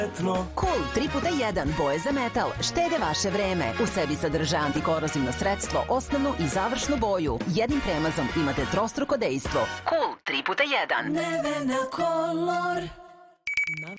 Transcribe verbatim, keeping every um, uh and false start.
Cool tri puta jedan boje za metal štede vaše vreme. U sebi sadrža antikorozivno sredstvo, osnovnu i završnu boju. Jednim premazom imate trostruko dejstvo. Cool tri puta jedan. Nevena Color.